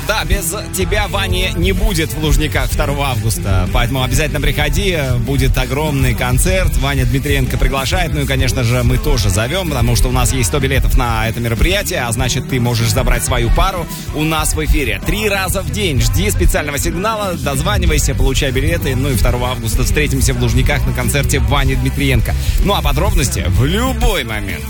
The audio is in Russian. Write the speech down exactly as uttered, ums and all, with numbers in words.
Да, без тебя, Вани, не будет в Лужниках второго августа. Поэтому обязательно приходи. Будет огромный концерт. Ваня Дмитриенко приглашает. Ну и, конечно же, мы тоже зовем, потому что у нас есть сто билетов на это мероприятие. А значит, ты можешь забрать свою пару у нас в эфире. Три раза в день. Жди специального сигнала. Дозванивайся, получай билеты. Ну и второго августа встретимся в Лужниках на концерте Вани Дмитриенко. Ну а подробности в любой момент.